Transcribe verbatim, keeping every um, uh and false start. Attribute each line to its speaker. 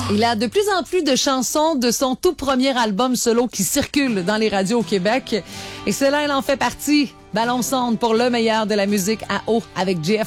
Speaker 1: Il a de plus en plus de chansons de son tout premier album solo qui circulent dans les radios au Québec. Et cela, il en fait partie. Ballon sonde pour le meilleur de la musique à eau avec J F